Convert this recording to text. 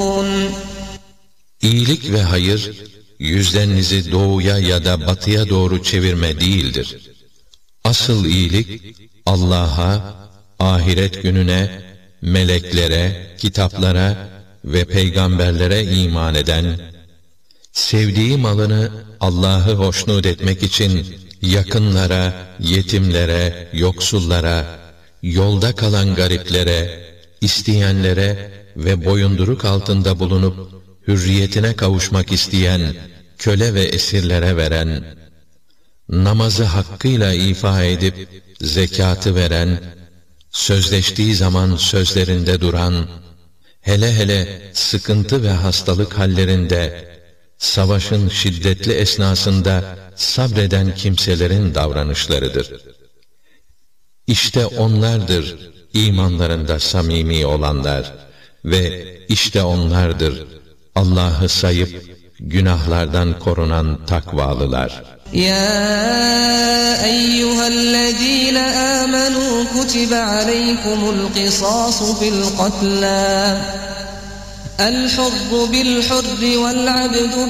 İyilik ve hayır, yüzlerinizi doğuya ya da batıya doğru çevirme değildir. Asıl iyilik, Allah'a, ahiret gününe, meleklere, kitaplara ve peygamberlere iman eden, sevdiği malını Allah'ı hoşnut etmek için yakınlara, yetimlere, yoksullara, yolda kalan gariplere, isteyenlere ve boyunduruk altında bulunup hürriyetine kavuşmak isteyen köle ve esirlere veren, namazı hakkıyla ifa edip zekatı veren, sözleştiği zaman sözlerinde duran, hele hele sıkıntı ve hastalık hallerinde, savaşın şiddetli esnasında sabreden kimselerin davranışlarıdır. İşte onlardır imanlarında samimi olanlar ve işte onlardır Allah'ı sayıp günahlardan korunan takvalılar. يا أيها الذين آمنوا كتب عليكم القصاص في القتلى الحر بالحر والعبد